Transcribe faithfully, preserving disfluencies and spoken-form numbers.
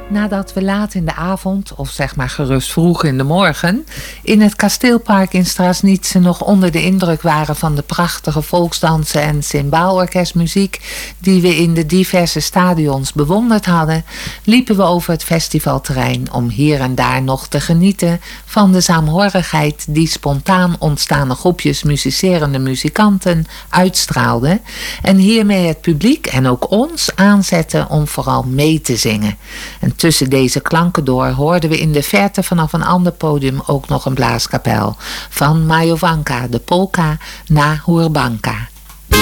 Nadat we laat in de avond, of zeg maar gerust vroeg in de morgen, in het kasteelpark in Straßnitze nog onder de indruk waren van de prachtige volksdansen en cymbaalorkestmuziek die we in de diverse stadions bewonderd hadden, liepen we over het festivalterrein om hier en daar nog te genieten van de saamhorigheid die spontaan ontstaande groepjes muzicerende muzikanten uitstraalden en hiermee het publiek en ook ons aanzetten om vooral mee te zingen. En tussen deze klanken door hoorden we in de verte vanaf een ander podium ook nog een blaaskapel van Majowanka, de polka na Hurbanka.